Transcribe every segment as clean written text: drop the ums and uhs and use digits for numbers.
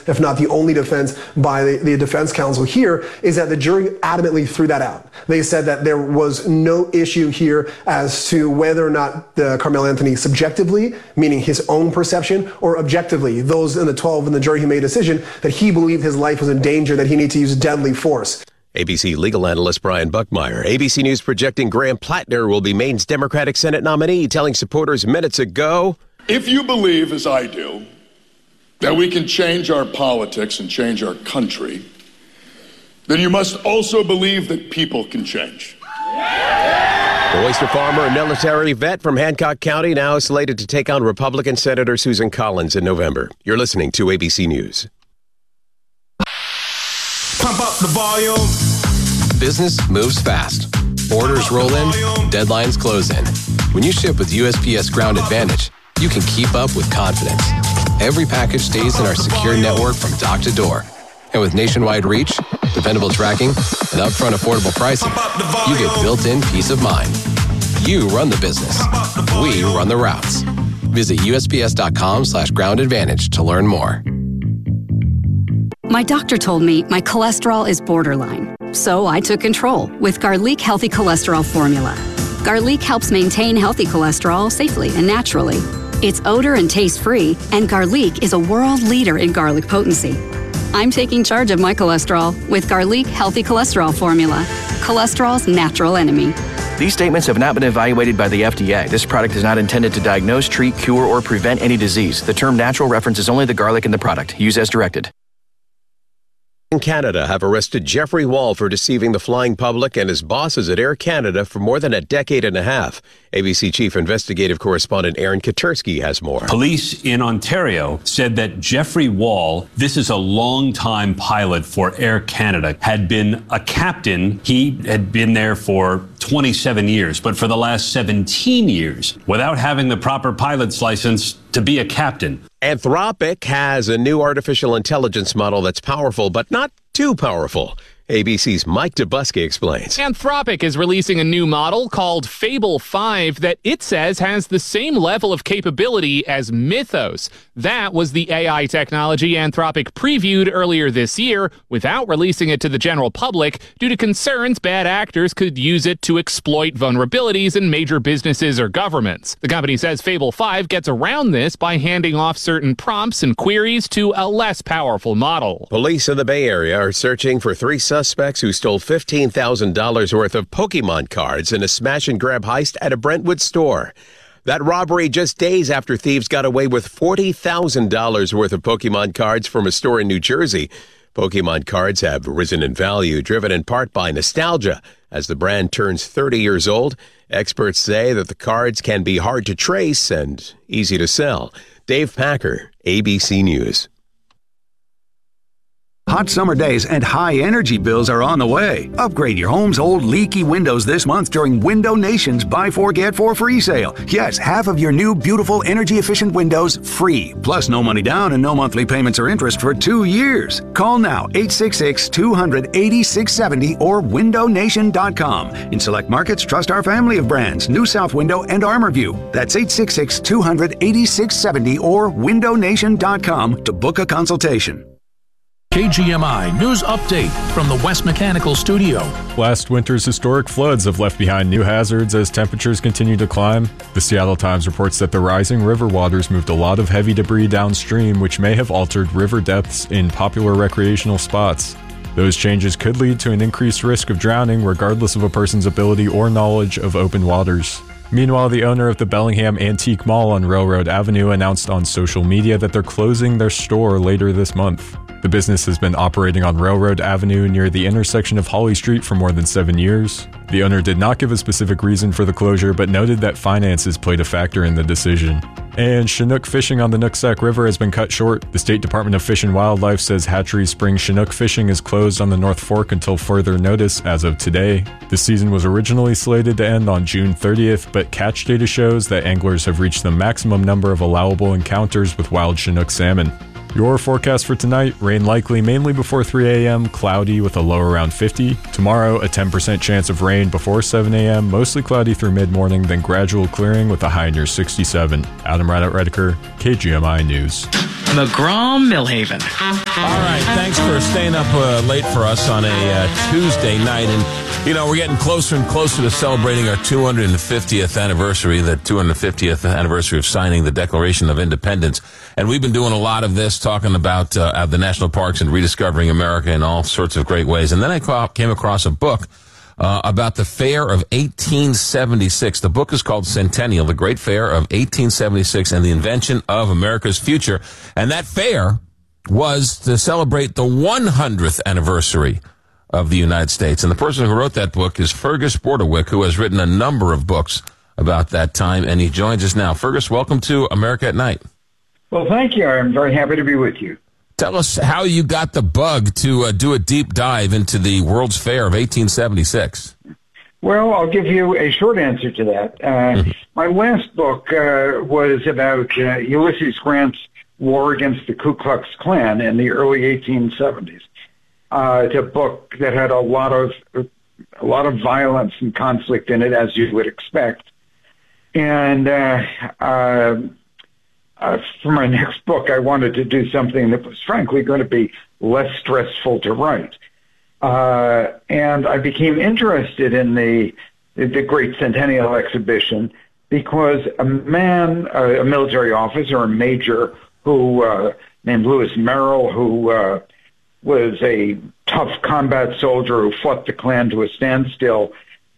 if not the only defense by the defense counsel here, is that the jury adamantly threw that out. They said that there was no issue here as to whether or not Carmelo Anthony subjectively, meaning his own perception, or objectively, those in the 12 in the jury who made a decision that he believed his life was in danger, that he needed to use deadly force. ABC legal analyst Brian Buckmeyer. ABC News projecting Graham Plattner will be Maine's Democratic Senate nominee, telling supporters minutes ago, if you believe, as I do, that we can change our politics and change our country, then you must also believe that people can change. The oyster farmer and military vet from Hancock County now slated to take on Republican Senator Susan Collins in November. You're listening to ABC News. Pump up the volume. Business moves fast. Orders roll in, deadlines close in. When you ship with USPS Ground Advantage, you can keep up with confidence. Every package stays in our secure network from dock to door. And with nationwide reach, dependable tracking, and upfront affordable pricing, you get built-in peace of mind. You run the business. We run the routes. Visit USPS.com/Ground Advantage to learn more. My doctor told me my cholesterol is borderline, so I took control with Garlic Healthy Cholesterol Formula. Garlic helps maintain healthy cholesterol safely and naturally. It's odor and taste-free, and Garlic is a world leader in garlic potency. I'm taking charge of my cholesterol with Garlic Healthy Cholesterol Formula, cholesterol's natural enemy. These statements have not been evaluated by the FDA. This product is not intended to diagnose, treat, cure, or prevent any disease. The term natural references only the garlic in the product. Use as directed. In Canada have arrested Jeffrey Wall for deceiving the flying public and his bosses at Air Canada for more than a decade and a half. ABC Chief Investigative Correspondent Aaron Katersky has more. Police in Ontario said that Jeffrey Wall, this is a long-time pilot for Air Canada, had been a captain. He had been there for 27 years, but for the last 17 years, without having the proper pilot's license to be a captain. Anthropic has a new artificial intelligence model that's powerful, but not too powerful. ABC's Mike Dubusky explains. Anthropic is releasing a new model called Fable 5 that it says has the same level of capability as Mythos. That was the AI technology Anthropic previewed earlier this year without releasing it to the general public due to concerns bad actors could use it to exploit vulnerabilities in major businesses or governments. The company says Fable 5 gets around this by handing off certain prompts and queries to a less powerful model. Police in the Bay Area are searching for 3 suspects who stole $15,000 worth of Pokemon cards in a smash-and-grab heist at a Brentwood store. That robbery just days after thieves got away with $40,000 worth of Pokemon cards from a store in New Jersey. Pokemon cards have risen in value, driven in part by nostalgia. As the brand turns 30 years old, experts say that the cards can be hard to trace and easy to sell. Dave Packer, ABC News. Hot summer days and high energy bills are on the way. Upgrade your home's old leaky windows this month during Window Nation's Buy 4 Get 4 free sale. Yes, half of your new beautiful energy efficient windows free. Plus no money down and no monthly payments or interest for 2 years. Call now 866-200-8670 or windownation.com. In select markets, trust our family of brands, New South Window and ArmorView. That's 866-200-8670 or windownation.com to book a consultation. KGMI News Update from the West Mechanical Studio. Last winter's historic floods have left behind new hazards as temperatures continue to climb. The Seattle Times reports that the rising river waters moved a lot of heavy debris downstream, which may have altered river depths in popular recreational spots. Those changes could lead to an increased risk of drowning regardless of a person's ability or knowledge of open waters. Meanwhile, the owner of the Bellingham Antique Mall on Railroad Avenue announced on social media that they're closing their store later this month. The business has been operating on Railroad Avenue near the intersection of Holly Street for more than 7 years. The owner did not give a specific reason for the closure, but noted that finances played a factor in the decision. And Chinook fishing on the Nooksack River has been cut short. The State Department of Fish and Wildlife says Hatchery Spring Chinook fishing is closed on the North Fork until further notice as of today. The season was originally slated to end on June 30th, but catch data shows that anglers have reached the maximum number of allowable encounters with wild Chinook salmon. Your forecast for tonight, rain likely mainly before 3 a.m., cloudy with a low around 50. Tomorrow, a 10% chance of rain before 7 a.m., mostly cloudy through mid-morning, then gradual clearing with a high near 67. Adam Redeker, KGMI News. McGraw Millhaven. All right, thanks for staying up late for us on a Tuesday night. And, we're getting closer and closer to celebrating our 250th anniversary, the 250th anniversary of signing the Declaration of Independence. And we've been doing a lot of this, talking about the national parks and rediscovering America in all sorts of great ways. And then I came across a book about the Fair of 1876. The book is called Centennial, the Great Fair of 1876 and the Invention of America's Future. And that fair was to celebrate the 100th anniversary of the United States. And the person who wrote that book is Fergus Bordewick, who has written a number of books about that time, and he joins us now. Fergus, welcome to America at Night. Well, thank you. I'm very happy to be with you. Tell us how you got the bug to do a deep dive into the World's Fair of 1876. Well, I'll give you a short answer to that. My last book was about Ulysses Grant's war against the Ku Klux Klan in the early 1870s. It's a book that had a lot of violence and conflict in it, as you would expect. And for my next book, I wanted to do something that was frankly going to be less stressful to write. And I became interested in the Great Centennial Exhibition because a man, a military officer, a major who named Lewis Merrill, who was a tough combat soldier who fought the Klan to a standstill,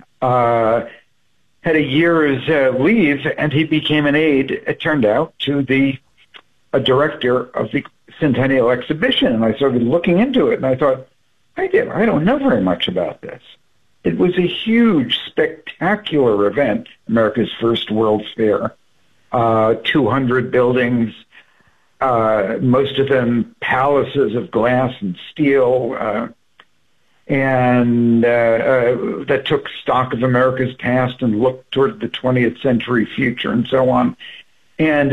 had a year's leave, and he became an aide, it turned out, to a director of the Centennial Exhibition. And I started looking into it, and I thought, I don't know very much about this. It was a huge, spectacular event, America's first World's Fair. 200 buildings, most of them palaces of glass and steel, and that took stock of America's past and looked toward the 20th century future and so on. And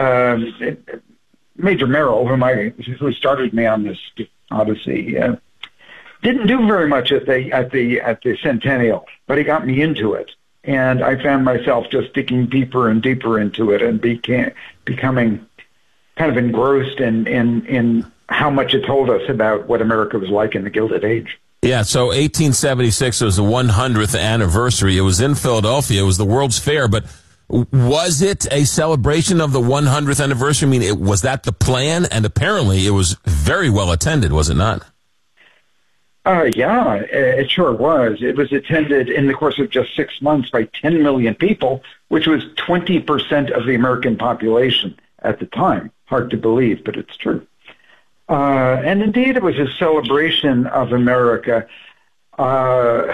Major Merrill, who started me on this odyssey, didn't do very much at the Centennial, but he got me into it. And I found myself just digging deeper and deeper into it and becoming kind of engrossed in how much it told us about what America was like in the Gilded Age. Yeah, so 1876 was the 100th anniversary. It was in Philadelphia. It was the World's Fair, but was it a celebration of the 100th anniversary? I mean, was that the plan? And apparently it was very well attended, was it not? Yeah, it sure was. It was attended in the course of just 6 months by 10 million people, which was 20% of the American population at the time. Hard to believe, but it's true. And indeed, it was a celebration of America. The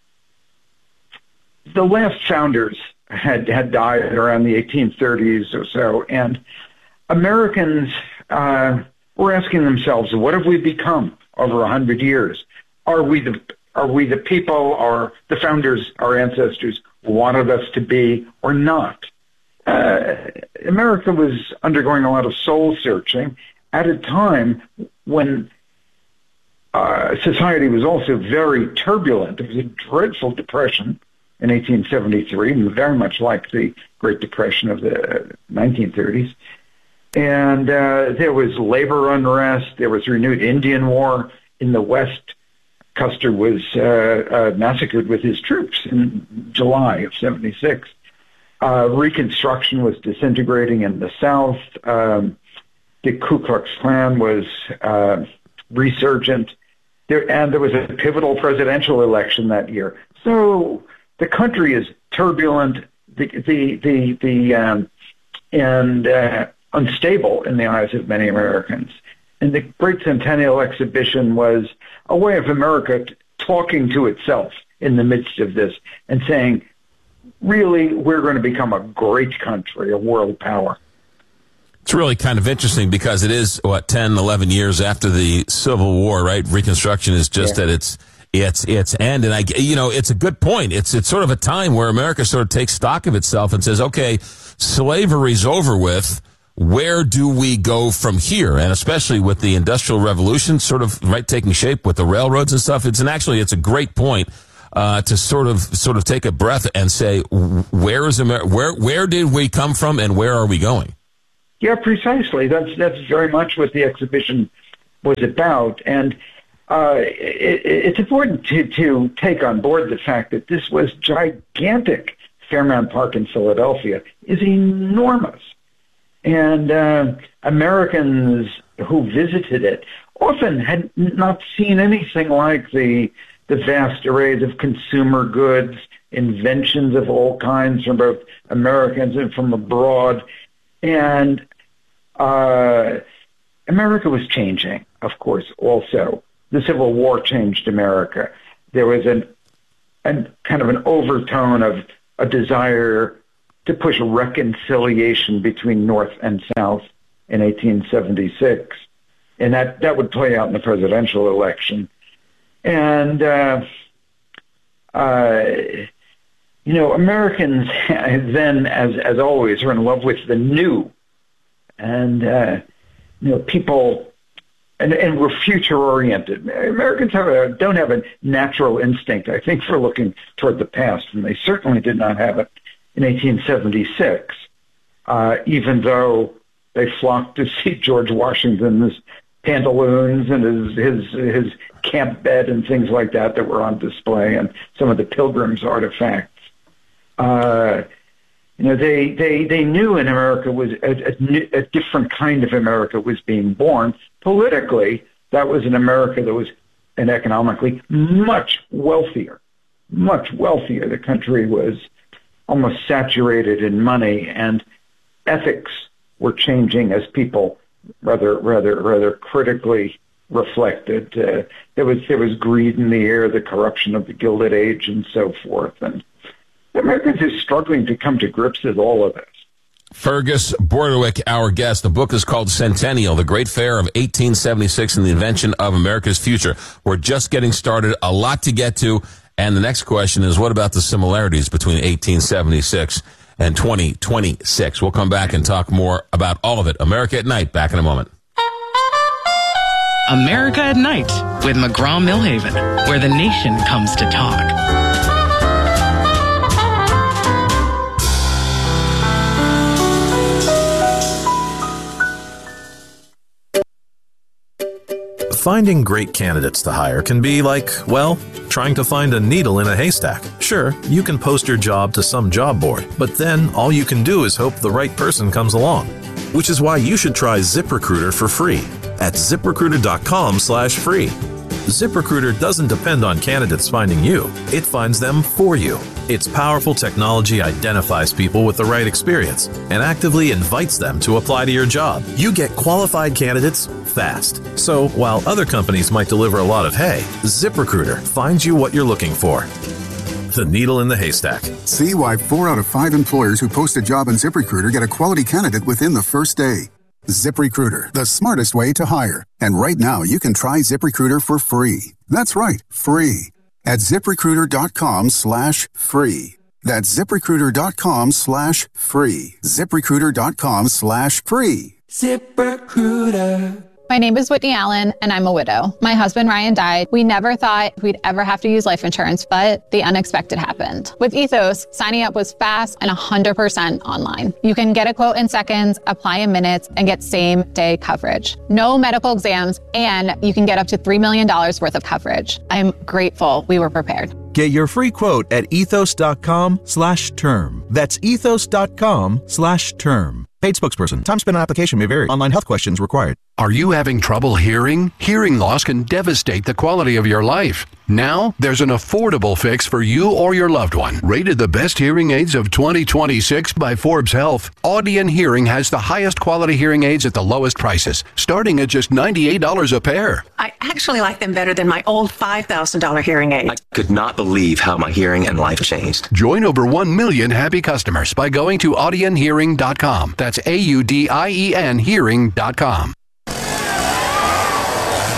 last founders had died around the 1830s or so, and Americans were asking themselves, what have we become over 100 years? Are we the people, or the founders, our ancestors, wanted us to be, or not? America was undergoing a lot of soul searching at a time when society was also very turbulent. There was a dreadful depression in 1873, very much like the Great Depression of the 1930s. And there was labor unrest. There was renewed Indian war in the West. Custer was massacred with his troops in July of 76. Reconstruction was disintegrating in the South. The Ku Klux Klan was resurgent. There was a pivotal presidential election that year. So the country is turbulent and unstable in the eyes of many Americans. And the Great Centennial Exhibition was a way of America talking to itself in the midst of this and saying, really, we're going to become a great country, a world power. It's really kind of interesting because it is, 10, 11 years after the Civil War, right? Reconstruction is just at its end. And it's a good point. It's sort of a time where America sort of takes stock of itself and says, okay, slavery's over with. where do we go from here? And especially with the Industrial Revolution sort of taking shape with the railroads and stuff, it's a great point to sort of take a breath and say, where did we come from and where are we going? Yeah, precisely. That's very much what the exhibition was about, and it's important to take on board the fact that this was gigantic. Fairmount Park in Philadelphia is enormous. And Americans who visited it often had not seen anything like the vast arrays of consumer goods, inventions of all kinds from both Americans and from abroad. And America was changing, of course, also. The Civil War changed America. There was an kind of an overtone of a desire to push reconciliation between North and South in 1876. And that would play out in the presidential election. And, Americans then, as always, are in love with the new. And, people, and we're future-oriented. Americans don't have a natural instinct, I think, for looking toward the past, and they certainly did not have it in 1876, even though they flocked to see George Washington's pantaloons and his camp bed and things like that were on display, and some of the Pilgrim's artifacts. They knew in America was a different kind of America was being born. Politically, that was an America that was, and economically, much wealthier. The country was almost saturated in money, and ethics were changing as people rather critically reflected. There was greed in the air, the corruption of the Gilded Age, and so forth. And Americans are struggling to come to grips with all of this. Fergus Bordewick, our guest. The book is called Centennial, The Great Fair of 1876 and the Invention of America's Future. We're just getting started, a lot to get to. And the next question is, what about the similarities between 1876 and 2026? We'll come back and talk more about all of it. America at Night, back in a moment. America at Night with McGraw-Millhaven, where the nation comes to talk. Finding great candidates to hire can be like, well, trying to find a needle in a haystack. Sure, you can post your job to some job board, but then all you can do is hope the right person comes along. Which is why you should try ZipRecruiter for free at ZipRecruiter.com/free. ZipRecruiter doesn't depend on candidates finding you. It finds them for you. Its powerful technology identifies people with the right experience and actively invites them to apply to your job. You get qualified candidates fast. So while other companies might deliver a lot of hay, ZipRecruiter finds you what you're looking for. The needle in the haystack. See why 4 out of 5 employers who post a job on ZipRecruiter get a quality candidate within the first day. ZipRecruiter, the smartest way to hire. And right now, you can try ZipRecruiter for free. That's right, free. At ZipRecruiter.com/free. That's ZipRecruiter.com/free. ZipRecruiter.com/free. ZipRecruiter. My name is Whitney Allen, and I'm a widow. My husband, Ryan, died. We never thought we'd ever have to use life insurance, but the unexpected happened. With Ethos, signing up was fast and 100% online. You can get a quote in seconds, apply in minutes, and get same-day coverage. No medical exams, and you can get up to $3 million worth of coverage. I'm grateful we were prepared. Get your free quote at ethos.com/term. That's ethos.com/term. Paid spokesperson. Time spent on application may vary. Online health questions required. Are you having trouble hearing? Hearing loss can devastate the quality of your life. Now, there's an affordable fix for you or your loved one. Rated the best hearing aids of 2026 by Forbes Health, Audion Hearing has the highest quality hearing aids at the lowest prices, starting at just $98 a pair. I actually like them better than my old $5,000 hearing aid. I could not believe how my hearing and life changed. Join over 1 million happy customers by going to audionhearing.com. That's AUDIEN hearing.com.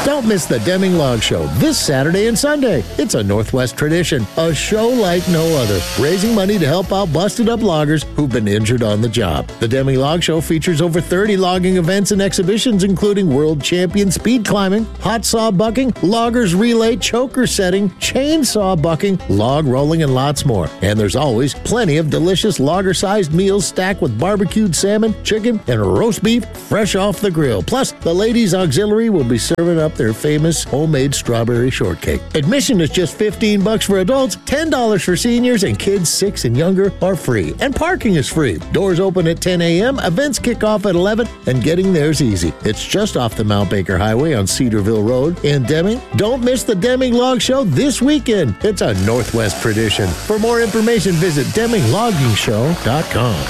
Don't miss the Deming Log Show this Saturday and Sunday. It's a Northwest tradition, a show like no other, raising money to help out busted-up loggers who've been injured on the job. The Deming Log Show features over 30 logging events and exhibitions, including world champion speed climbing, hot saw bucking, loggers relay, choker setting, chainsaw bucking, log rolling, and lots more. And there's always plenty of delicious lager-sized meals stacked with barbecued salmon, chicken, and roast beef fresh off the grill. Plus, the ladies' auxiliary will be serving up their famous homemade strawberry shortcake. Admission is just $15 for adults, $10 for seniors, and kids 6 and younger are free. And parking is free. Doors open at 10 a.m., events kick off at 11, and getting there's easy. It's just off the Mount Baker Highway on Cedarville Road in Deming. Don't miss the Deming Log Show this weekend. It's a Northwest tradition. For more information, visit DemingLoggingShow.com.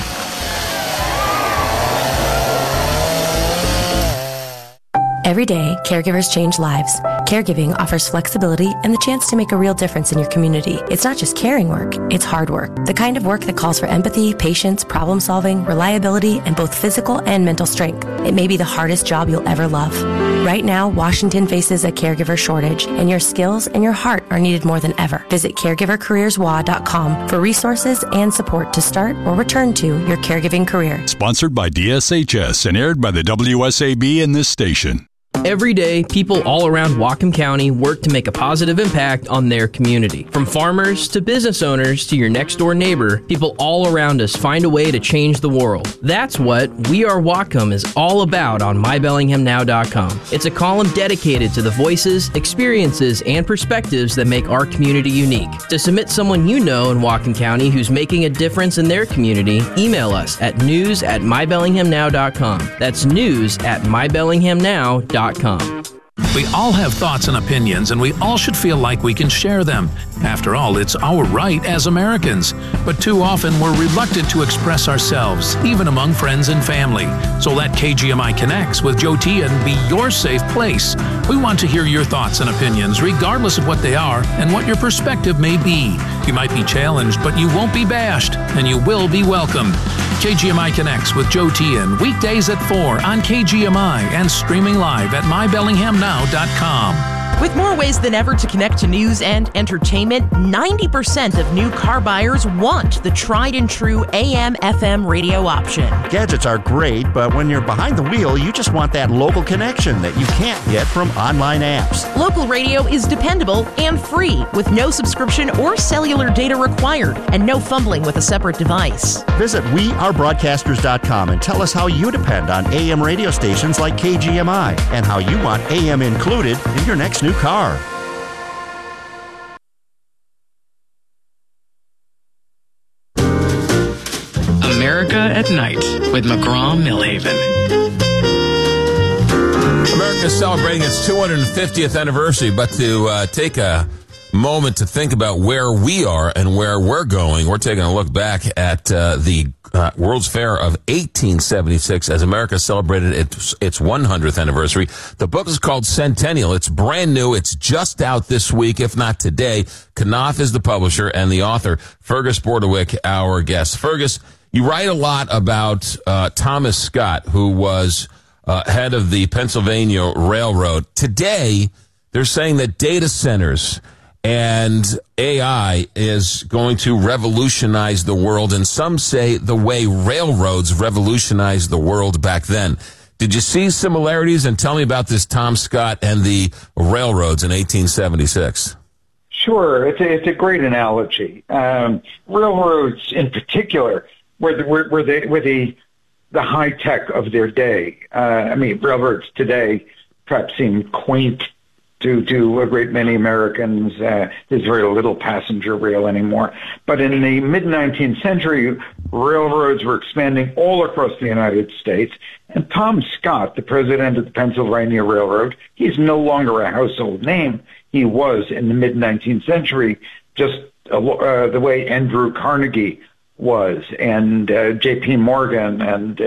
Every day, caregivers change lives. Caregiving offers flexibility and the chance to make a real difference in your community. It's not just caring work, it's hard work. The kind of work that calls for empathy, patience, problem solving, reliability, and both physical and mental strength. It may be the hardest job you'll ever love. Right now, Washington faces a caregiver shortage, and your skills and your heart are needed more than ever. Visit caregivercareerswa.com for resources and support to start or return to your caregiving career. Sponsored by DSHS and aired by the WSAB in this station. Every day, people all around Whatcom County work to make a positive impact on their community. From farmers to business owners to your next door neighbor, people all around us find a way to change the world. That's what We Are Whatcom is all about on MyBellinghamNow.com. It's a column dedicated to the voices, experiences, and perspectives that make our community unique. To submit someone you know in Whatcom County who's making a difference in their community, email us at news@MyBellinghamNow.com. That's news@MyBellinghamNow.com. We all have thoughts and opinions, and we all should feel like we can share them. After all, it's our right as Americans. But too often, we're reluctant to express ourselves, even among friends and family. So let KGMI Connects with Joe Tian be your safe place. We want to hear your thoughts and opinions, regardless of what they are and what your perspective may be. You might be challenged, but you won't be bashed, and you will be welcomed. KGMI Connects with Joe Tian, weekdays at 4 on KGMI and streaming live at MyBellinghamNow.com. With more ways than ever to connect to news and entertainment, 90% of new car buyers want the tried and true AM/FM radio option. Gadgets are great, but when you're behind the wheel, you just want that local connection that you can't get from online apps. Local radio is dependable and free, with no subscription or cellular data required, and no fumbling with a separate device. Visit wearebroadcasters.com and tell us how you depend on AM radio stations like KGMI and how you want AM included in your next new car. America at Night with McGraw-Millhaven. America is celebrating its 250th anniversary, but to take a moment to think about where we are and where we're going, we're taking a look back at the World's Fair of 1876 as America celebrated its 100th anniversary. The book is called Centennial. It's brand new. It's just out this week, if not today. Knopf is the publisher and the author. Fergus Bordewick, our guest. Fergus, you write a lot about Thomas Scott, who was head of the Pennsylvania Railroad. Today, they're saying that data centers and AI is going to revolutionize the world, and some say the way railroads revolutionized the world back then. Did you see similarities? And tell me about this Tom Scott and the railroads in 1876. Sure, it's a great analogy. Railroads, in particular, were the high tech of their day. Railroads today perhaps seem quaint to a great many Americans. There's very little passenger rail anymore. But in the mid-19th century, railroads were expanding all across the United States. And Tom Scott, the president of the Pennsylvania Railroad, he's no longer a household name. He was in the mid-19th century, just the way Andrew Carnegie was, and J.P. Morgan, and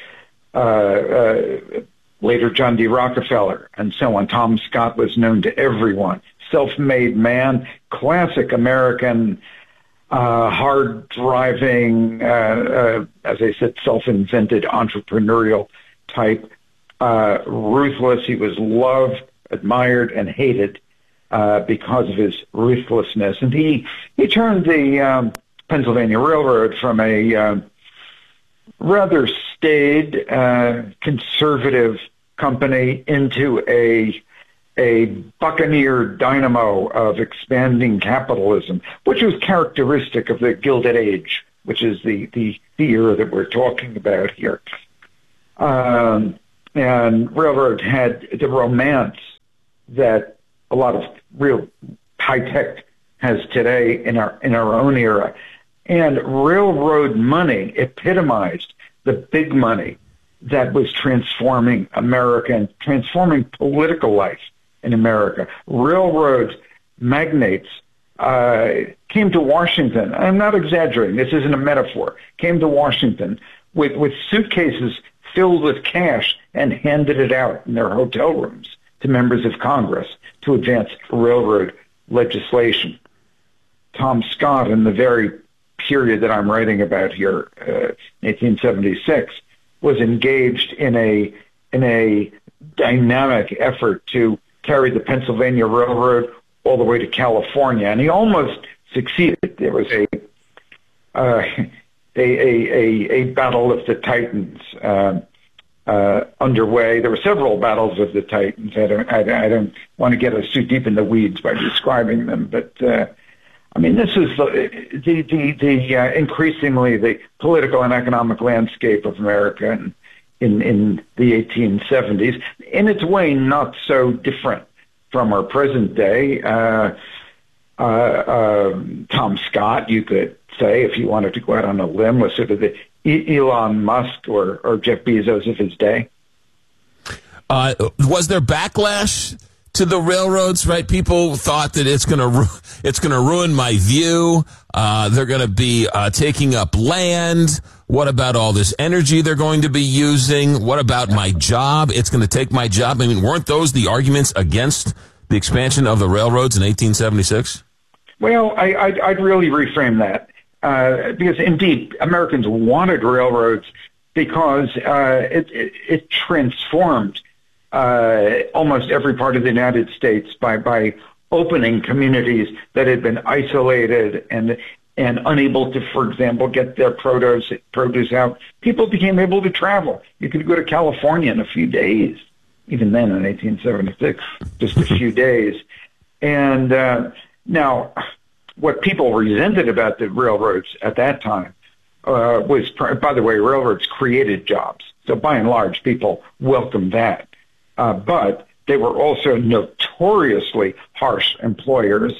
later John D. Rockefeller, and so on. Tom Scott was known to everyone. Self-made man, classic American, hard-driving, as I said, self-invented entrepreneurial type, ruthless. He was loved admired and hated because of his ruthlessness. And he turned the Pennsylvania Railroad from a rather staid, conservative company into a buccaneer dynamo of expanding capitalism, which was characteristic of the Gilded Age, which is the era that we're talking about here. And railroad had the romance that a lot of real high tech has today in our own era. And railroad money epitomized the big money that was transforming America and transforming political life in America. Railroad magnates came to Washington. I'm not exaggerating. This isn't a metaphor. Came to Washington with suitcases filled with cash and handed it out in their hotel rooms to members of Congress to advance railroad legislation. Tom Scott, in the very period that I'm writing about here, 1876, was engaged in a dynamic effort to carry the Pennsylvania Railroad all the way to California, and he almost succeeded. There was a battle of the Titans underway. There were several battles of the Titans. I don't want to get us too deep in the weeds by describing them, but I mean, this is the increasingly the political and economic landscape of America in the 1870s. In its way, not so different from our present day. Tom Scott, you could say, if you wanted to go out on a limb, was sort of the Elon Musk or Jeff Bezos of his day. Was there backlash to the railroads? Right, people thought that it's going to ruin my view. They're going to be taking up land. What about all this energy they're going to be using? What about my job? It's going to take my job. I mean, weren't those the arguments against the expansion of the railroads in 1876? Well, I'd really reframe that because indeed Americans wanted railroads because it transformed almost every part of the United States by opening communities that had been isolated and unable to, for example, get their produce out. People became able to travel. You could go to California in a few days, even then in 1876, just a few days. And now, what people resented about the railroads at that time was, by the way, railroads created jobs. So by and large, people welcomed that. But they were also notoriously harsh employers.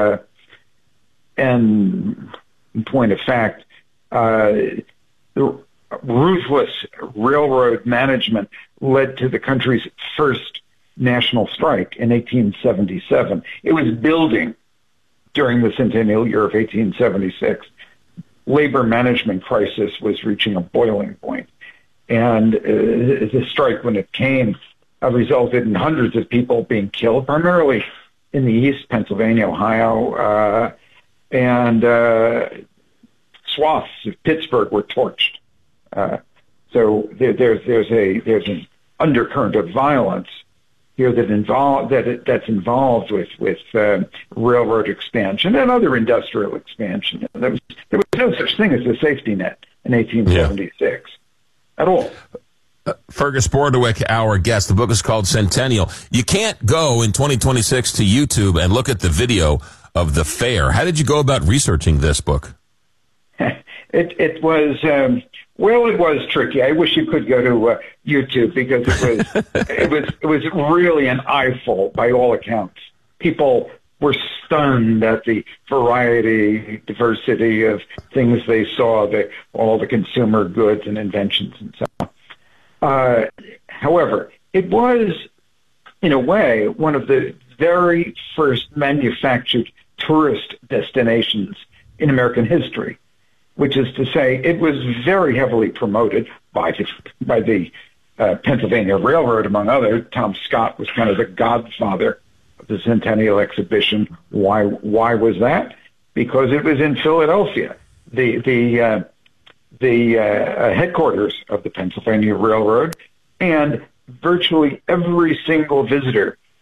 And in point of fact, the ruthless railroad management led to the country's first national strike in 1877. It was building during the centennial year of 1876. Labor management crisis was reaching a boiling point. And the strike, when it came, resulted in hundreds of people being killed, primarily in the East, Pennsylvania, Ohio, and swaths of Pittsburgh were torched. So there's an undercurrent of violence here that's involved with railroad expansion and other industrial expansion. There was no such thing as a safety net in 1876 at all. Fergus Bordewick, our guest. The book is called Centennial. You can't go in 2026 to YouTube and look at the video of the fair. How did you go about researching this book? It was it was tricky. I wish you could go to YouTube because it was really an eyeful by all accounts. People were stunned at the variety, diversity of things they saw, all the consumer goods and inventions and so on. However, it was, in a way, one of the very first manufactured tourist destinations in American history, which is to say it was very heavily promoted by the Pennsylvania Railroad, among others. Tom Scott was kind of the godfather of the Centennial Exhibition. Why was that? Because it was in Philadelphia. The headquarters of the Pennsylvania Railroad, and virtually every single visitor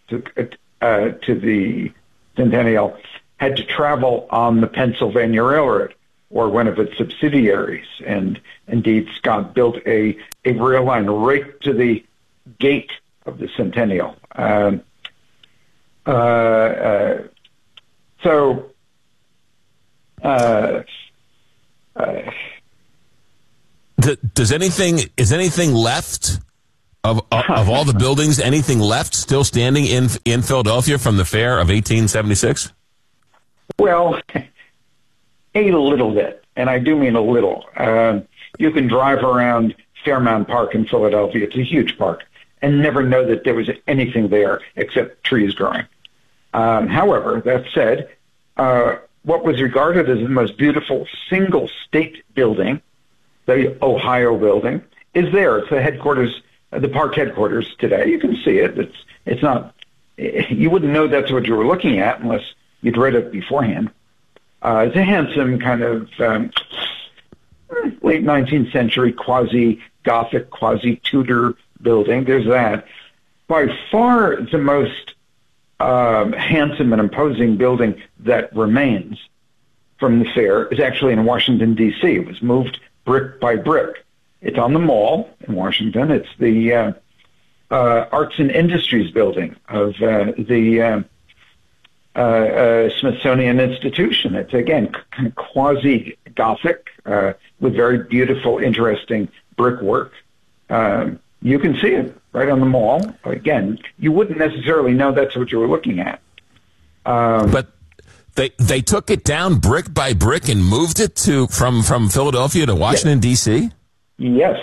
to the Centennial had to travel on the Pennsylvania Railroad or one of its subsidiaries. And indeed, Scott built a rail line right to the gate of the Centennial. Is anything left of all the buildings? Anything left still standing in Philadelphia from the fair of 1876? Well, a little bit, and I do mean a little. You can drive around Fairmount Park in Philadelphia. It's a huge park, and never know that there was anything there except trees growing. However, that said, what was regarded as the most beautiful single state building, the Ohio building, is there. It's the headquarters, the park headquarters today. You can see it. It's not, you wouldn't know that's what you were looking at unless you'd read it beforehand. It's a handsome kind of late 19th century quasi-Gothic, quasi-Tudor building. There's that. By far the most handsome and imposing building that remains from the fair is actually in Washington, D.C. It was moved brick by brick. It's on the Mall in Washington. It's the Arts and Industries building of the Smithsonian Institution. It's, again, kind of quasi-Gothic with very beautiful, interesting brickwork. You can see it right on the Mall. Again, you wouldn't necessarily know that's what you were looking at. But they took it down brick by brick and moved it from Philadelphia to Washington, D.C.? Yes.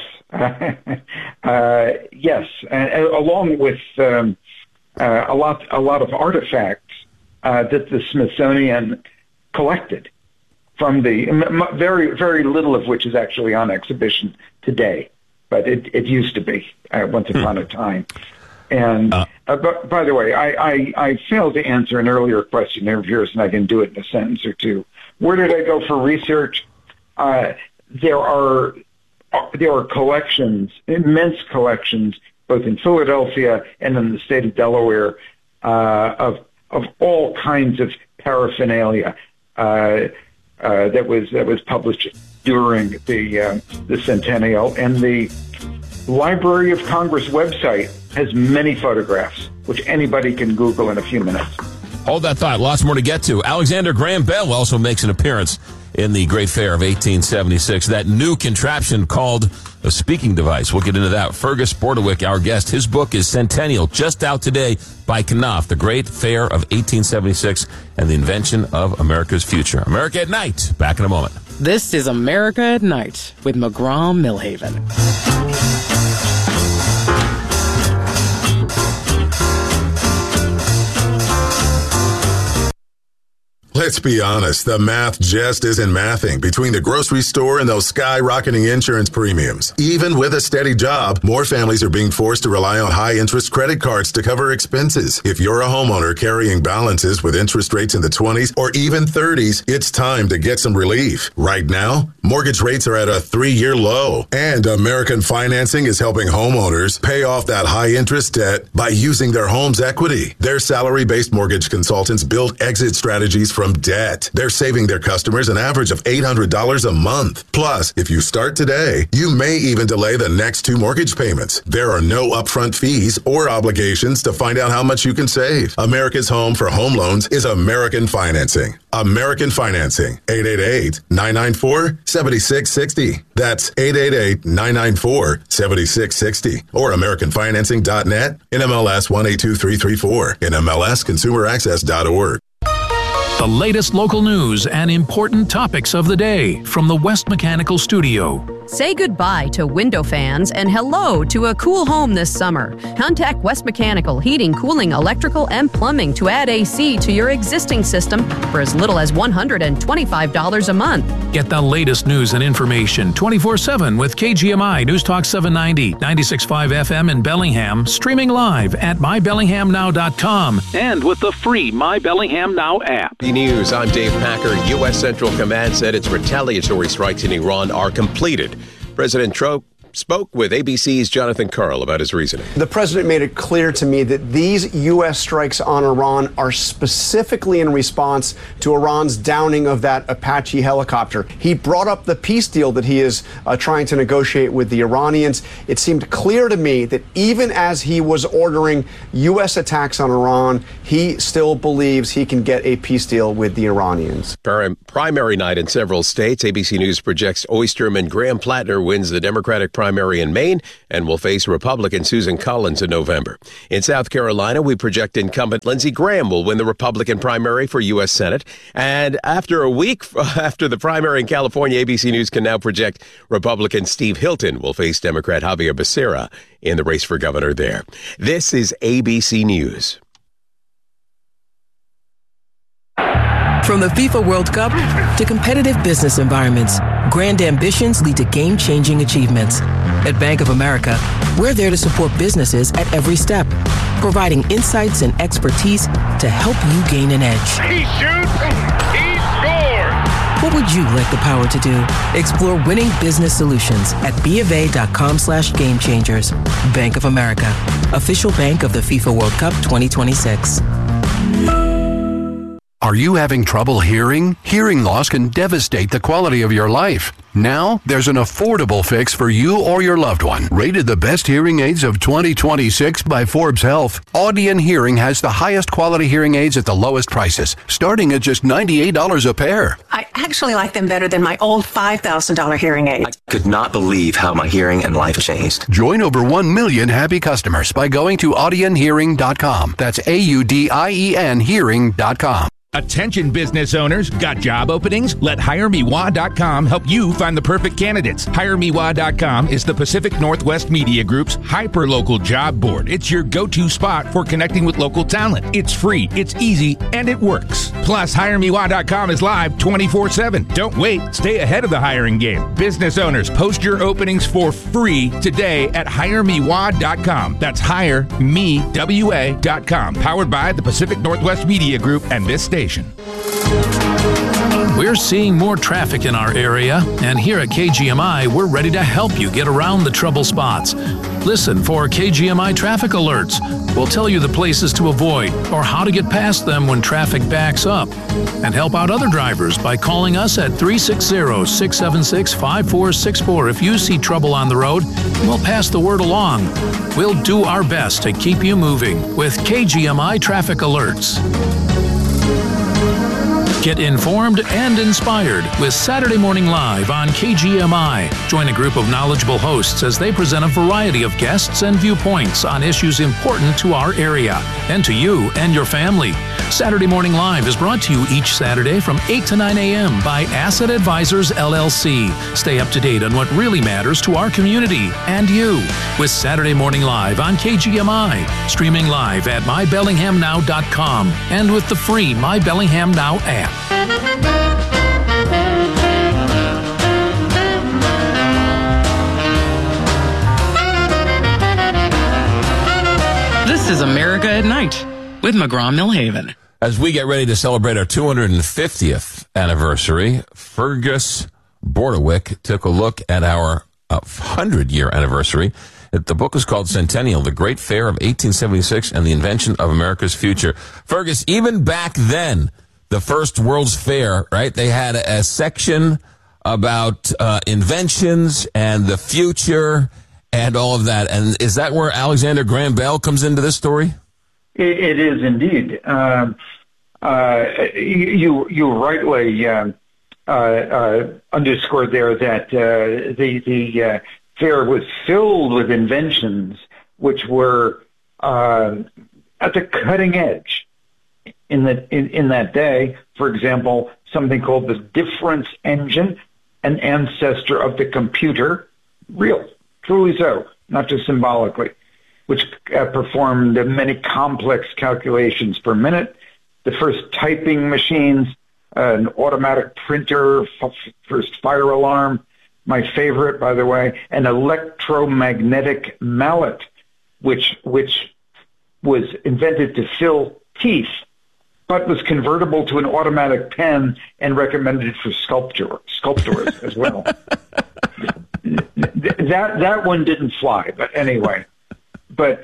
Yes. Along with a lot of artifacts that the Smithsonian collected from the very, very little of which is actually on exhibition today. But it used to be once upon a time. And by the way, I failed to answer an earlier question of yours, and I can do it in a sentence or two. Where did I go for research? There are collections, immense collections, both in Philadelphia and in the state of Delaware, of all kinds of paraphernalia that was published during the Centennial. And the Library of Congress website has many photographs, which anybody can Google in a few minutes. Hold that thought. Lots more to get to. Alexander Graham Bell also makes an appearance in the Great Fair of 1876. That new contraption called a speaking device. We'll get into that. Fergus Bordewick, our guest. His book is Centennial, just out today by Knopf, The Great Fair of 1876 and the Invention of America's Future. America at Night. Back in a moment. This is America at Night with McGraw-Millhaven. Let's be honest, the math just isn't mathing between the grocery store and those skyrocketing insurance premiums. Even with a steady job, more families are being forced to rely on high-interest credit cards to cover expenses. If you're a homeowner carrying balances with interest rates in the 20s or even 30s, it's time to get some relief. Right now, mortgage rates are at a 3-year low, and American Financing is helping homeowners pay off that high-interest debt by using their home's equity. Their salary-based mortgage consultants build exit strategies from debt. They're saving their customers an average of $800 a month. Plus, if you start today, you may even delay the next 2 mortgage payments. There are no upfront fees or obligations to find out how much you can save. America's home for home loans is American Financing. American Financing. 888-994-7660. That's 888-994-7660. Or AmericanFinancing.net. NMLS 182334. NMLSConsumerAccess.org. The latest local news and important topics of the day from the West Mechanical Studio. Say goodbye to window fans and hello to a cool home this summer. Contact West Mechanical Heating, Cooling, Electrical, and Plumbing to add AC to your existing system for as little as $125 a month. Get the latest news and information 24/7 with KGMI News Talk 790, 96.5 FM in Bellingham, streaming live at mybellinghamnow.com and with the free My Bellingham Now app. The news, I'm Dave Packer. U.S. Central Command said its retaliatory strikes in Iran are completed. President Trump spoke with ABC's Jonathan Karl about his reasoning. The president made it clear to me that these U.S. strikes on Iran are specifically in response to Iran's downing of that Apache helicopter. He brought up the peace deal that he is trying to negotiate with the Iranians. It seemed clear to me that even as he was ordering U.S. attacks on Iran, he still believes he can get a peace deal with the Iranians. Primary night in several states. ABC News projects Oysterman Graham Plattner wins the Democratic primary in Maine and will face Republican Susan Collins in November. In South Carolina, we project incumbent Lindsey Graham will win the Republican primary for U.S. Senate. And after a week after the primary in California, ABC News can now project Republican Steve Hilton will face Democrat Javier Becerra in the race for governor there. This is ABC News. From the FIFA World Cup to competitive business environments, grand ambitions lead to game-changing achievements. At Bank of America, we're there to support businesses at every step, providing insights and expertise to help you gain an edge. He shoots, he scores! What would you like the power to do? Explore winning business solutions at BofA.com/gamechangers. Bank of America, official bank of the FIFA World Cup 2026. Are you having trouble hearing? Hearing loss can devastate the quality of your life. Now, there's an affordable fix for you or your loved one. Rated the best hearing aids of 2026 by Forbes Health, Audion Hearing has the highest quality hearing aids at the lowest prices, starting at just $98 a pair. I actually like them better than my old $5,000 hearing aid. I could not believe how my hearing and life changed. Join over 1 million happy customers by going to audionhearing.com. That's AUDIEN hearing.com. Attention business owners, got job openings? Let HireMeWa.com help you find the perfect candidates. HireMeWa.com is the Pacific Northwest Media Group's hyper-local job board. It's your go-to spot for connecting with local talent. It's free, it's easy, and it works. Plus, HireMeWa.com is live 24/7. Don't wait. Stay ahead of the hiring game. Business owners, post your openings for free today at HireMeWa.com. That's HireMeWA.com. Powered by the Pacific Northwest Media Group and this station. We're seeing more traffic in our area, and here at KGMI, we're ready to help you get around the trouble spots. Listen for KGMI traffic alerts. We'll tell you the places to avoid or how to get past them when traffic backs up. And help out other drivers by calling us at 360-676-5464 if you see trouble on the road. We'll pass the word along. We'll do our best to keep you moving with KGMI traffic alerts. Get informed and inspired with Saturday Morning Live on KGMI. Join a group of knowledgeable hosts as they present a variety of guests and viewpoints on issues important to our area and to you and your family. Saturday Morning Live is brought to you each Saturday from 8 to 9 a.m. by Asset Advisors, LLC. Stay up to date on what really matters to our community and you with Saturday Morning Live on KGMI. Streaming live at mybellinghamnow.com and with the free My Bellingham Now app. This is America at Night with McGraw-Millhaven. As we get ready to celebrate our 250th anniversary, Fergus Bordewick took a look at our 100-year anniversary. The book is called Centennial, The Great Fair of 1876 and the Invention of America's Future. Fergus, even back then, the first World's Fair, right? They had a section about inventions and the future and all of that. And is that where Alexander Graham Bell comes into this story? It is indeed. You rightly underscored there that the fair was filled with inventions which were at the cutting edge. In that day, for example, something called the difference engine, an ancestor of the computer, real, truly so, not just symbolically, which performed many complex calculations per minute. The first typing machines, an automatic printer, first fire alarm, my favorite, by the way, an electromagnetic mallet, which was invented to fill teeth, but was convertible to an automatic pen and recommended for sculptors as well. that one didn't fly. But anyway, but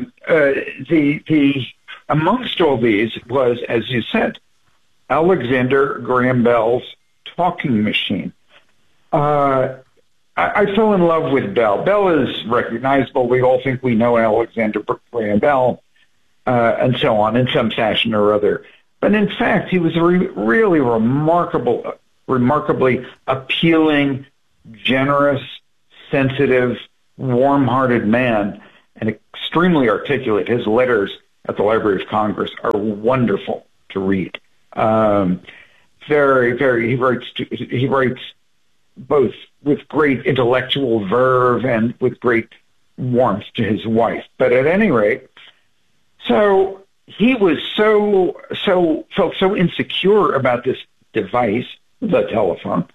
the amongst all these was, as you said, Alexander Graham Bell's talking machine. I fell in love with Bell. Bell is recognizable. We all think we know Alexander Graham Bell, and so on, in some fashion or other. But in fact, he was a really remarkably appealing, generous, sensitive, warm-hearted man, and extremely articulate. His letters at the Library of Congress are wonderful to read. Very, very. He writes both with great intellectual verve and with great warmth to his wife. But at any rate, so he was felt so insecure about this device, the telephone,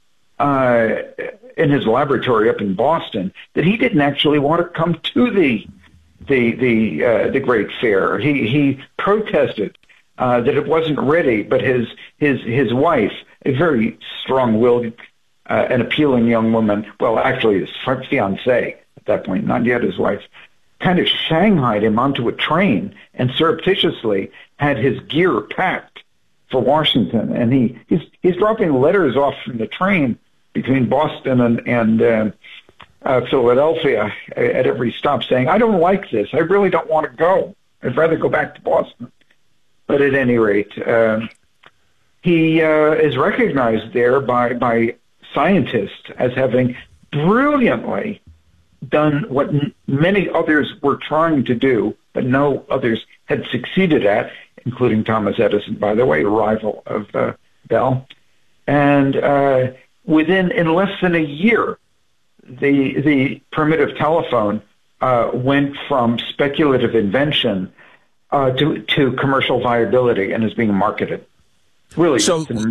in his laboratory up in Boston, that he didn't actually want to come to the great fair. He protested that it wasn't ready, but his wife, a very strong-willed and appealing young woman, well, actually his fiancée at that point, not yet his wife, kind of shanghaied him onto a train and surreptitiously had his gear packed for Washington. And he's dropping letters off from the train between Boston and Philadelphia at every stop saying, I don't like this. I really don't want to go. I'd rather go back to Boston. But at any rate, he is recognized there by scientists as having brilliantly done what many others were trying to do, but no others had succeeded at, including Thomas Edison, by the way, a rival of Bell. And in less than a year, the primitive telephone went from speculative invention to commercial viability and is being marketed. Really,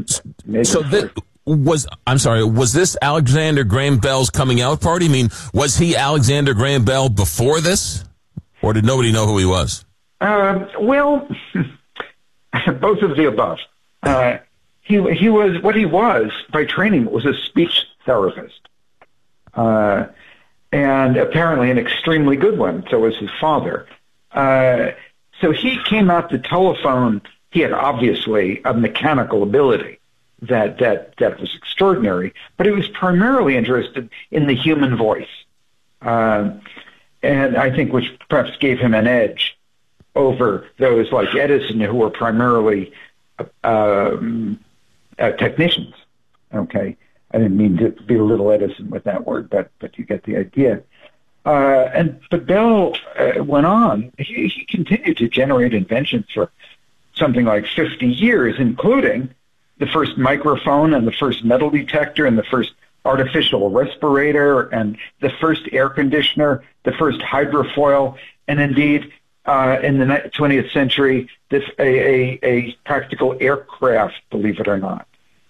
was this Alexander Graham Bell's coming out party? I mean, was he Alexander Graham Bell before this, or did nobody know who he was? Well, both of the above. He was what he was by training was a speech therapist, and apparently an extremely good one. So was his father. So he came out the telephone. He had obviously a mechanical ability that was extraordinary, but he was primarily interested in the human voice, and I think which perhaps gave him an edge over those like Edison, who were primarily technicians. Okay, I didn't mean to belittle Edison with that word, but you get the idea. But Bell went on. He continued to generate inventions for something like 50 years, including the first microphone and the first metal detector and the first artificial respirator and the first air conditioner, the first hydrofoil, and indeed in the 20th century, a practical aircraft, believe it or not.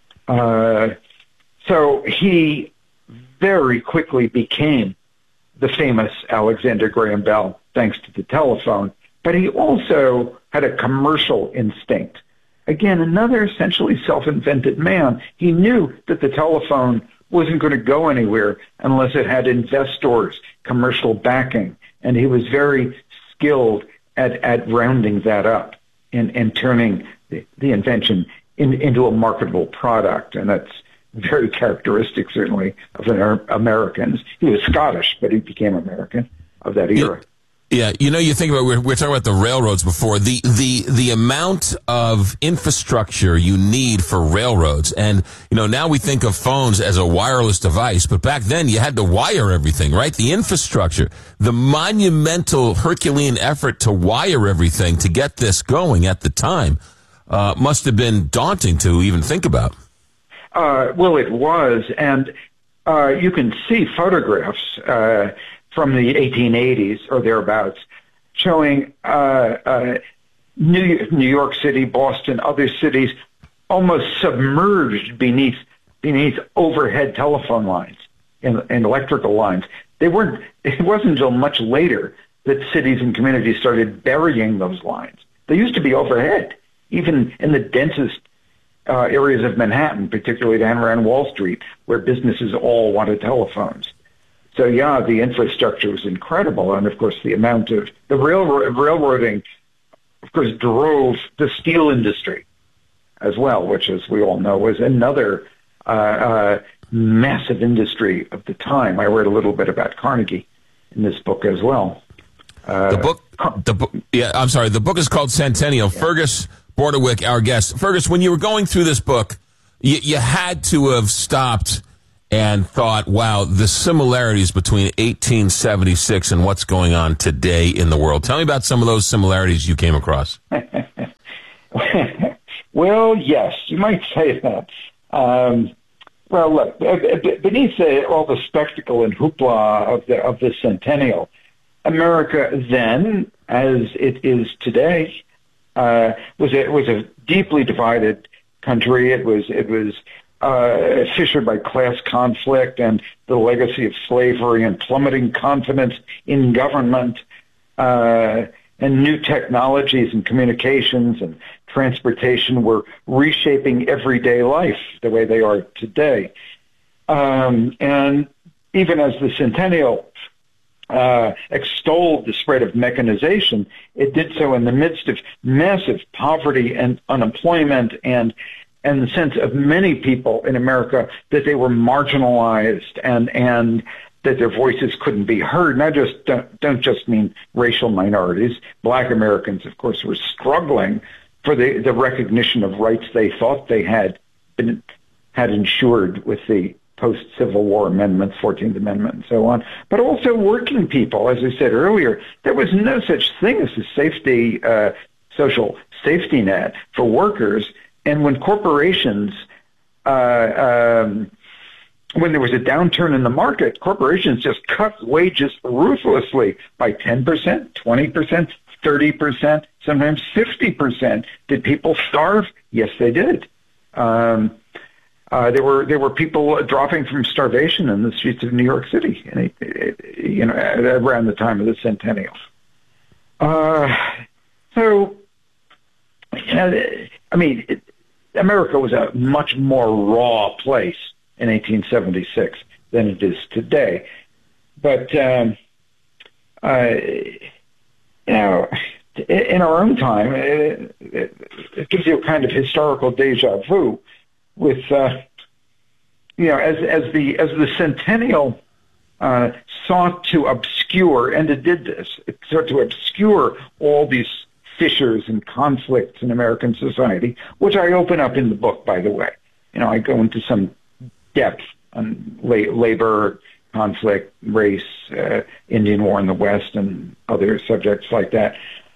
So he very quickly became the famous Alexander Graham Bell, thanks to the telephone, but he also had a commercial instinct. Again, another essentially self-invented man. He knew that the telephone wasn't going to go anywhere unless it had investors, commercial backing, and he was very skilled at rounding that up and turning the invention into a marketable product, and that's very characteristic, certainly, of Americans. He was Scottish, but he became American of that era. Yeah, you think about, we're talking about the railroads before, the amount of infrastructure you need for railroads. And, now we think of phones as a wireless device, but back then you had to wire everything, right? The infrastructure, the monumental Herculean effort to wire everything to get this going at the time, must have been daunting to even think about. Well, it was. And, you can see photographs, from the 1880s or thereabouts, showing New York City, Boston, other cities almost submerged beneath overhead telephone lines and electrical lines. It wasn't until much later that cities and communities started burying those lines. They used to be overhead, even in the densest areas of Manhattan, particularly down around Wall Street, where businesses all wanted telephones. So, yeah, the infrastructure was incredible. And, of course, the amount of the railroading, of course, drove the steel industry as well, which, as we all know, was another massive industry of the time. I read a little bit about Carnegie in this book as well. The book is called Centennial. Yeah. Fergus Bordewick, our guest. Fergus, when you were going through this book, you had to have stopped and thought, wow, the similarities between 1876 and what's going on today in the world. Tell me about some of those similarities you came across. Well, yes, you might say that. Well, look, beneath all the spectacle and hoopla of the centennial, America then, as it is today, was a deeply divided country. It was fissured by class conflict and the legacy of slavery and plummeting confidence in government, and new technologies and communications and transportation were reshaping everyday life the way they are today. And even as the centennial extolled the spread of mechanization, it did so in the midst of massive poverty and unemployment and the sense of many people in America that they were marginalized and that their voices couldn't be heard. And I just don't just mean racial minorities. Black Americans, of course, were struggling for the recognition of rights they thought they had ensured with the post-Civil War amendments, 14th Amendment, and so on. But also working people, as I said earlier, there was no such thing as a social safety net for workers. And when corporations, when there was a downturn in the market, corporations just cut wages ruthlessly by 10%, 20%, 30%, sometimes 50%. Did people starve? Yes, they did. There were people dropping from starvation in the streets of New York City, around the time of the centennial. America was a much more raw place in 1876 than it is today. But, in our own time, it gives you a kind of historical deja vu with, as the centennial sought to obscure, and it did this, it sought to obscure all these fissures and conflicts in American society, which I open up in the book, by the way. I go into some depth on labor, conflict, race, Indian War in the West, and other subjects like that.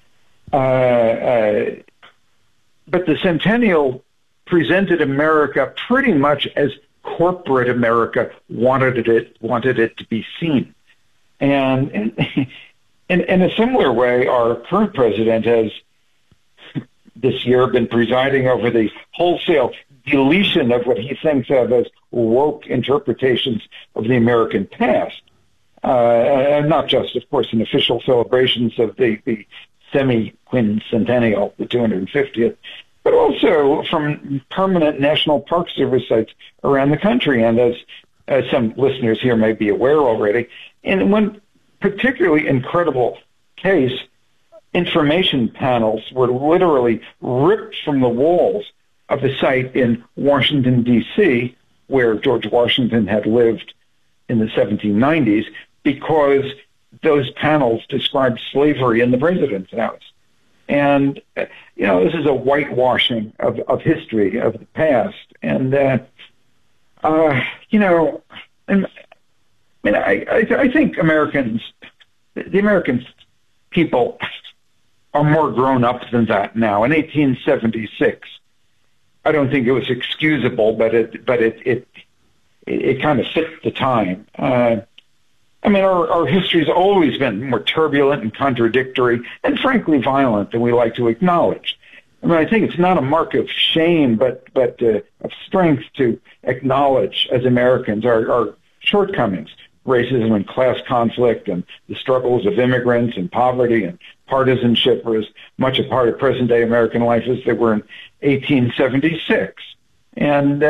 But the centennial presented America pretty much as corporate America wanted it to be seen. And in a similar way, our current president has this year been presiding over the wholesale deletion of what he thinks of as woke interpretations of the American past. And not just, of course, in official celebrations of the semi-quincentennial, the 250th, but also from permanent National Park Service sites around the country. And as some listeners here may be aware already, in one particularly incredible case, information panels were literally ripped from the walls of the site in Washington, D.C., where George Washington had lived in the 1790s, because those panels described slavery in the president's house. And, this is a whitewashing of history, of the past. And, I think the American people are more grown up than that now. In 1876, I don't think it was excusable, but it kind of fit the time. Our history's always been more turbulent and contradictory and frankly violent than we like to acknowledge. I think it's not a mark of shame, but of strength to acknowledge as Americans our shortcomings, racism and class conflict and the struggles of immigrants and poverty and partisanship were as much a part of present-day American life as they were in 1876. And,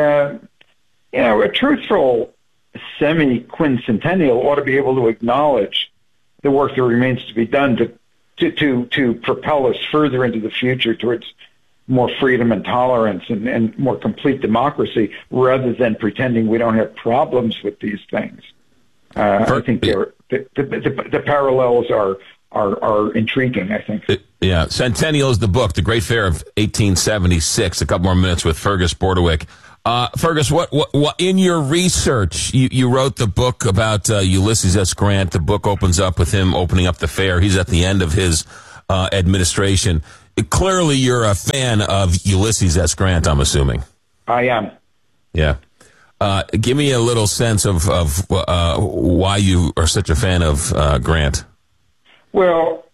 a truthful semi-quincentennial ought to be able to acknowledge the work that remains to be done to propel us further into the future towards more freedom and tolerance and more complete democracy, rather than pretending we don't have problems with these things. I think the parallels are intriguing, I think. Yeah. Centennial is the book, The Great Fair of 1876. A couple more minutes with Fergus Bordewick. Fergus, what in your research, you wrote the book about Ulysses S. Grant. The book opens up with him opening up the fair. He's at the end of his administration. Clearly, you're a fan of Ulysses S. Grant, I'm assuming. I am. Yeah. Give me a little sense of why you are such a fan of Grant. Well,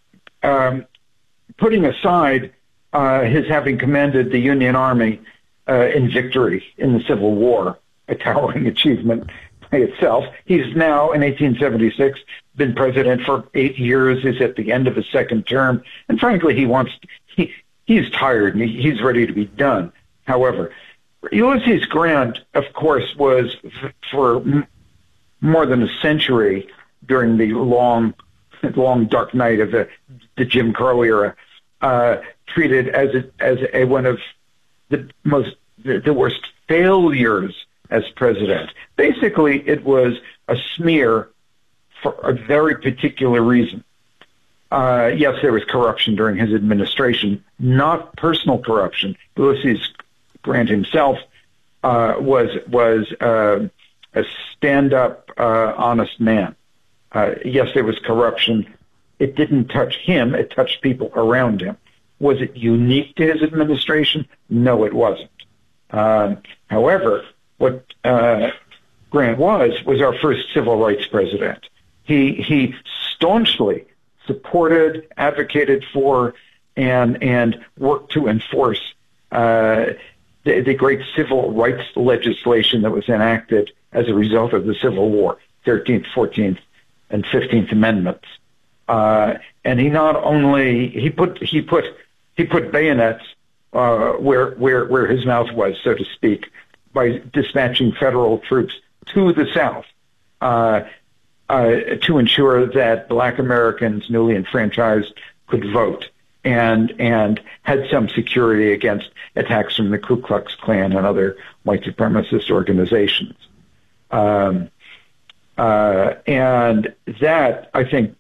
putting aside his having commanded the Union Army in victory in the Civil War, a towering achievement by itself, he's now, in 1876, been president for 8 years. He's at the end of his second term, and frankly, he's tired and he's ready to be done. However, Ulysses Grant, of course, was for more than a century during the long dark night of the Jim Crow era, treated as one of the worst failures as president. Basically, it was a smear for a very particular reason. Yes, there was corruption during his administration, not personal corruption. Ulysses Grant himself was a stand-up, honest man. Yes, there was corruption. It didn't touch him. It touched people around him. Was it unique to his administration? No, it wasn't. However, what Grant was our first civil rights president. He staunchly supported, advocated for, and worked to enforce the great civil rights legislation that was enacted as a result of the Civil War, 13th, 14th, and 15th Amendments. And he not only he put bayonets where his mouth was, so to speak, by dispatching federal troops to the South to ensure that Black Americans, newly enfranchised, could vote and had some security against attacks from the Ku Klux Klan and other white supremacist organizations. And that, I think,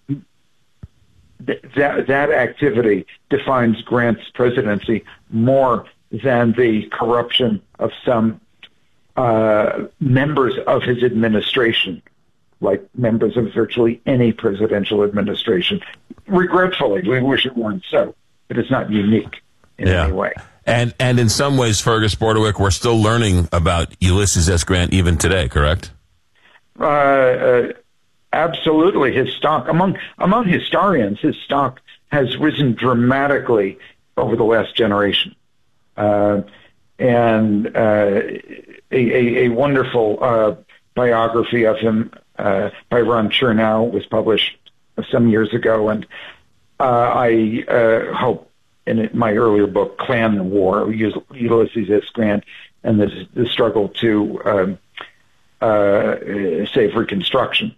that activity defines Grant's presidency more than the corruption of some members of his administration, like members of virtually any presidential administration. Regretfully, we wish it weren't so, but it's not unique in any way. And in some ways, Fergus Bordewick, we're still learning about Ulysses S. Grant even today, correct? Absolutely. His stock, among historians, his stock has risen dramatically over the last generation. And a wonderful biography of him by Ron Chernow was published some years ago, and I hope in my earlier book, Klan War, Ulysses S. Grant and the struggle to save Reconstruction.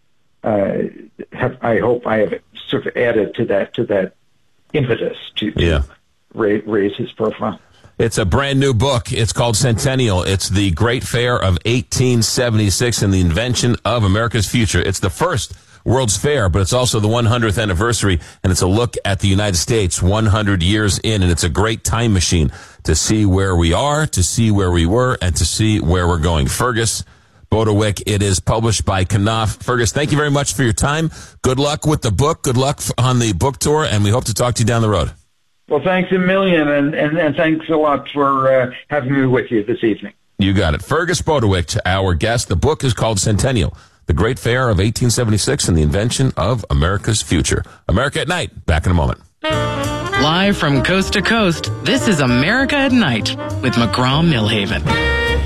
I hope I have sort of added to that impetus to raise his profile. It's a brand new book. It's called Centennial. It's the Great Fair of 1876 and the Invention of America's Future. It's the first World's Fair, but it's also the 100th anniversary, and it's a look at the United States 100 years in, and it's a great time machine to see where we are, to see where we were, and to see where we're going. Fergus Bordewick. It is published by Knopf. Fergus, thank you very much for your time. Good luck with the book. Good luck on the book tour, and we hope to talk to you down the road. Well, thanks a million, and thanks a lot for having me with you this evening. You got it. Fergus Bordewick, our guest. The book is called Centennial, The Great Fair of 1876 and the Invention of America's Future. America at Night. Back in a moment. Live from coast to coast, this is America at Night with McGraw-Milhaven.